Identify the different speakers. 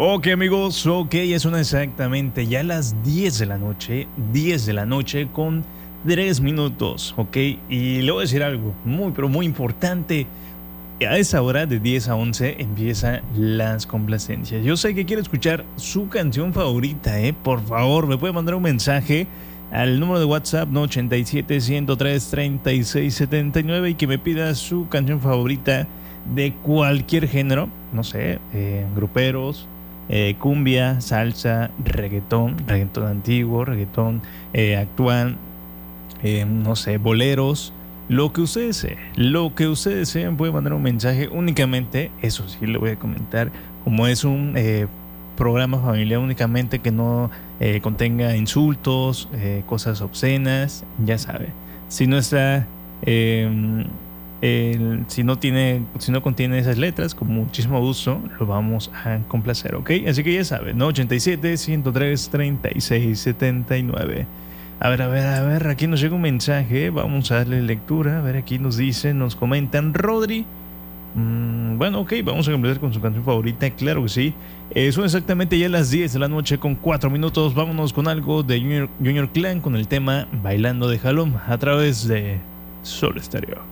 Speaker 1: Ok amigos, ok, son exactamente ya las 10 de la noche, 10 de la noche con 3 minutos, ok, y le voy a decir algo muy pero muy importante. A esa hora de 10 a 11 empiezan las complacencias. Yo sé que quiere escuchar su canción favorita, por favor me puede mandar un mensaje al número de WhatsApp no 87 103 36 79 y que me pida su canción favorita de cualquier género, no sé, gruperos, cumbia, salsa, reggaetón, reggaetón antiguo, reggaetón actual, no sé, boleros, lo que ustedes deseen, pueden mandar un mensaje únicamente, eso sí, le voy a comentar, como es un programa familiar únicamente que no contenga insultos, cosas obscenas, ya sabe, si no está... si no contiene esas letras, con muchísimo gusto lo vamos a complacer, ¿ok? Así que ya saben, ¿no? 87 103 36 79. A ver, aquí nos llega un mensaje, vamos a darle lectura, a ver, aquí nos dicen, nos comentan, Rodri, bueno, ok, vamos a comenzar con su canción favorita, claro que sí. Son exactamente ya las 10 de la noche con 4 minutos, vámonos con algo de Junior Clan con el tema Bailando de Jalón a través de Sol Estéreo.